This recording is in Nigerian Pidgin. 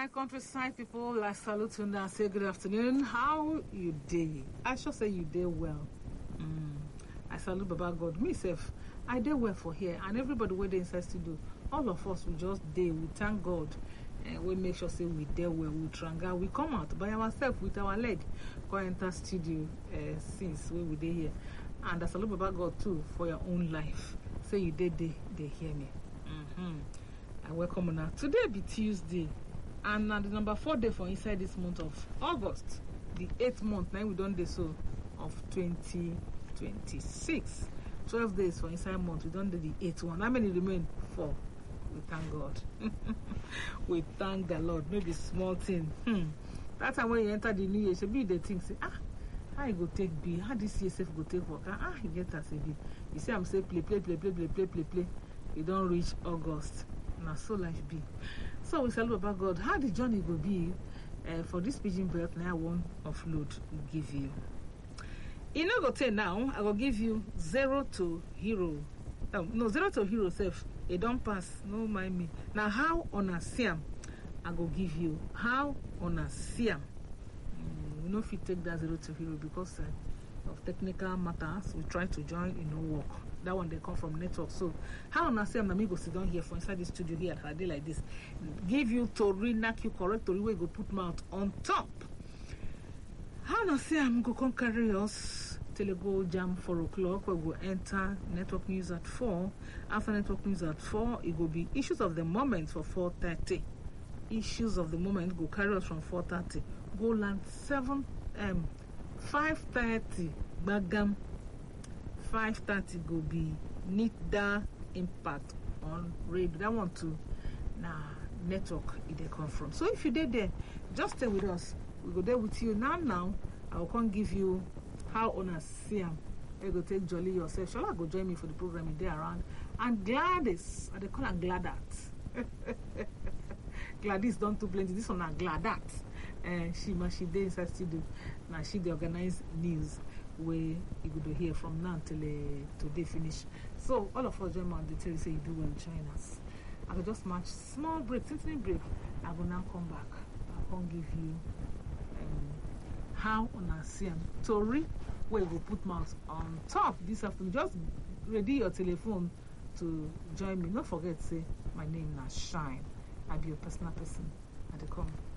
my countryside people, I salute you and say good afternoon. How you dey? I should say you dey well. I salute Baba God. Myself, I dey well for here, and everybody where they inside studio. All of us, we just dey. We thank God, and we make sure say we dey well. We tranga. We come out by ourselves with our leg. Go enter studio since we dey here, and I salute Baba God too for your own life. Say you dey hear me. I welcome you now. Today be Tuesday, and now the number 4 day for inside this month of August, the 8th month. Now we done the so of 2026. 12 days for inside month. We done the 8th one. How many remain? 4. We thank God. We thank the Lord. Maybe small thing. That time when you enter the new year, should be the thing. Say how you go take B? How this year safe go take work? You get us a B. You see, I'm say play. You don't reach August. Now so life be. So we salute about God. How the journey will be for this pigeon birth. Now I won't offload give you. You know, go tell now. I will give you 0 to hero. No 0 to hero self. It don't pass. No mind me. Now how on a siam? I go give you how on a siam. We know if you take that 0 to hero because of technical matters. We try to join in no work. That one they come from network. So how on a siam na me go sit down here for inside the studio here at a day like this. Give you Tori, knock you correct Tori where you go put mouth on top. How on a siam go come carry us till it go jam 4 o'clock where we go enter network news at 4. After network news at 4, it will be issues of the moment for 4:30. Issues of the moment go carry us from 4:30. Go land 5:30 Bagam. 5:30 go be need that impact on radio. That one too. Nah, network it they come from. So if you did there, just stay with us. We go there with you now. I will come give you how on a siam. You go take jolly yourself. Shall I go join me for the program in there around? And Gladys, they call her Gladat. Gladys don't too plenty. This one are Gladat. She dey inside studio. Now she dey organize news where you go hear from now till today finish. So all of us join me on the tell you say you do well join us. I will just match small break, something break. I will now come back. I can give you how on a siam Tori where you go put mouth on top this afternoon. Just ready your telephone to join me. Don't forget say my name na Shine. I be your personal person at the come.